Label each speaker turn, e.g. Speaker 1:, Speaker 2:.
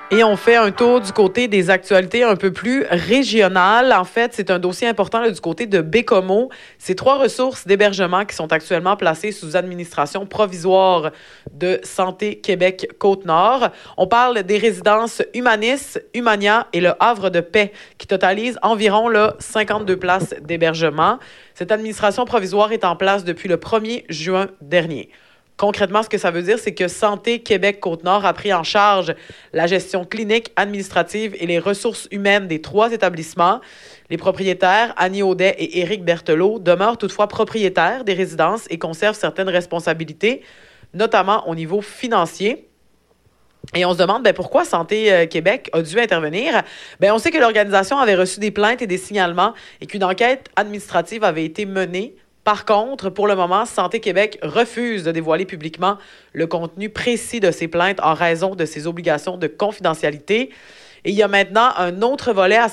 Speaker 1: Et on fait un tour du côté des actualités un peu plus régionales. En fait, c'est un dossier important là, du côté de Bécomo. C'est 3 ressources d'hébergement qui sont actuellement placées sous administration provisoire de Santé Québec Côte-Nord. On parle des résidences Humanis, Humania et le Havre de Paix qui totalisent environ là, 52 places d'hébergement. Cette administration provisoire est en place depuis le 1er juin dernier. Concrètement, ce que ça veut dire, c'est que Santé Québec Côte-Nord a pris en charge la gestion clinique, administrative et les ressources humaines des 3 établissements. Les propriétaires, Annie Audet et Éric Berthelot, demeurent toutefois propriétaires des résidences et conservent certaines responsabilités, notamment au niveau financier. Et on se demande pourquoi Santé Québec a dû intervenir. On sait que l'organisation avait reçu des plaintes et des signalements et qu'une enquête administrative avait été menée. Par contre, pour le moment, Santé Québec refuse de dévoiler publiquement le contenu précis de ces plaintes en raison de ses obligations de confidentialité. Et il y a maintenant un autre volet à